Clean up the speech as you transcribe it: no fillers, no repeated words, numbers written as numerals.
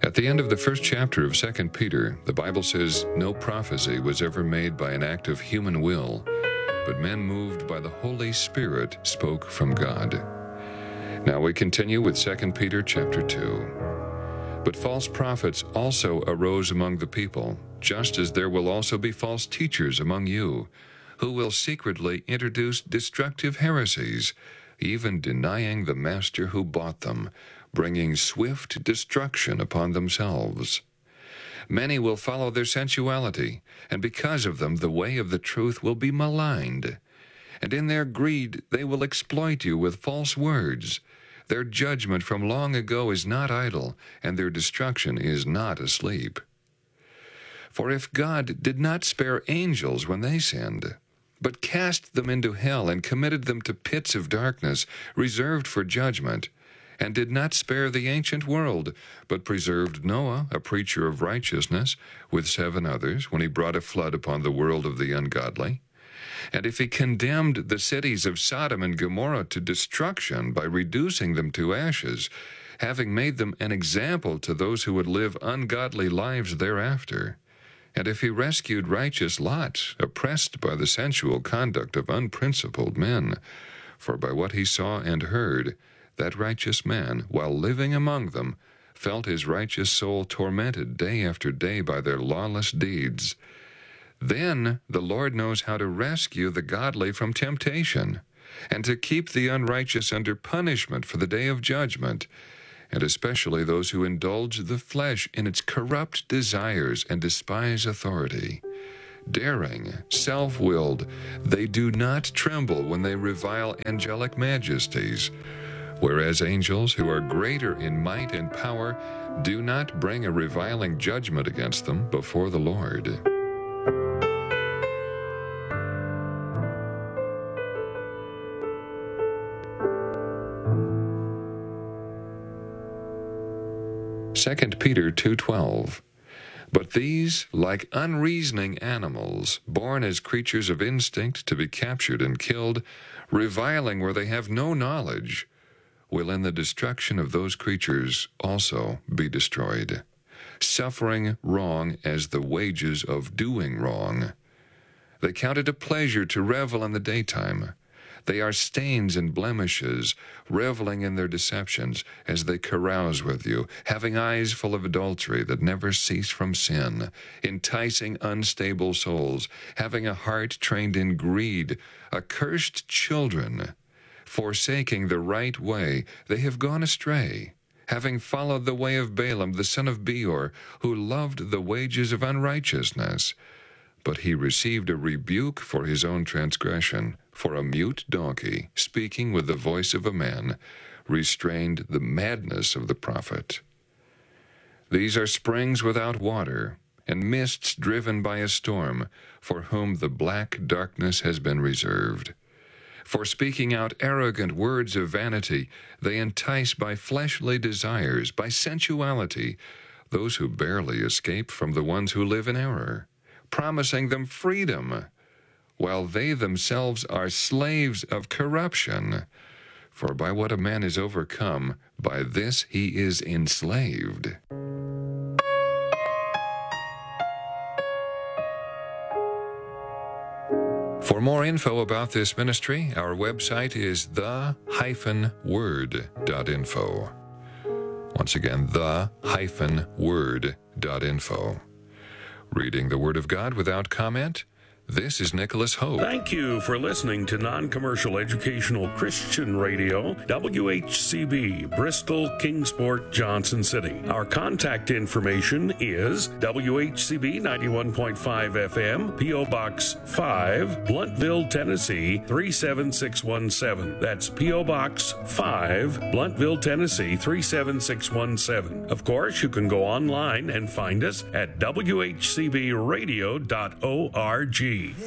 At the end of the first chapter of 2 Peter, the Bible says, "No prophecy was ever made by an act of human will, but men moved by the Holy Spirit spoke from God." Now we continue with 2 Peter chapter 2. "But false prophets also arose among the people, just as there will also be false teachers among you, who will secretly introduce destructive heresies, even denying the master who bought them, bringing swift destruction upon themselves. Many will follow their sensuality, and because of them the way of the truth will be maligned. And in their greed they will exploit you with false words. Their judgment from long ago is not idle, and their destruction is not asleep. For if God did not spare angels when they sinned, but cast them into hell and committed them to pits of darkness reserved for judgment, and did not spare the ancient world, but preserved Noah, a preacher of righteousness, with 7 others, when he brought a flood upon the world of the ungodly. And if he condemned the cities of Sodom and Gomorrah to destruction by reducing them to ashes, having made them an example to those who would live ungodly lives thereafter. And if he rescued righteous Lot, oppressed by the sensual conduct of unprincipled men, for by what he saw and heard, that righteous man, while living among them, felt his righteous soul tormented day after day by their lawless deeds. Then the Lord knows how to rescue the godly from temptation, and to keep the unrighteous under punishment for the day of judgment, and especially those who indulge the flesh in its corrupt desires and despise authority. Daring, self-willed, they do not tremble when they revile angelic majesties, whereas angels who are greater in might and power do not bring a reviling judgment against them before the Lord. Second Peter 2:12. "But these, like unreasoning animals, born as creatures of instinct to be captured and killed, reviling where they have no knowledge, will in the destruction of those creatures also be destroyed, suffering wrong as the wages of doing wrong. They count it a pleasure to revel in the daytime. They are stains and blemishes, reveling in their deceptions as they carouse with you, having eyes full of adultery that never cease from sin, enticing unstable souls, having a heart trained in greed, accursed children. Forsaking the right way, they have gone astray, having followed the way of Balaam the son of Beor, who loved the wages of unrighteousness. But he received a rebuke for his own transgression, for a mute donkey, speaking with the voice of a man, restrained the madness of the prophet. These are springs without water, and mists driven by a storm, for whom the black darkness has been reserved. For speaking out arrogant words of vanity, they entice by fleshly desires, by sensuality, those who barely escape from the ones who live in error, promising them freedom, while they themselves are slaves of corruption. For by what a man is overcome, by this he is enslaved." For more info about this ministry, our website is the-word.info. Once again, the-word.info. Reading the Word of God without comment, this is Nicholas Hope. Thank you for listening to Non-Commercial Educational Christian Radio, WHCB, Bristol, Kingsport, Johnson City. Our contact information is WHCB 91.5 FM, P.O. Box 5, Blountville, Tennessee 37617. That's P.O. Box 5, Blountville, Tennessee 37617. Of course, you can go online and find us at WHCBradio.org.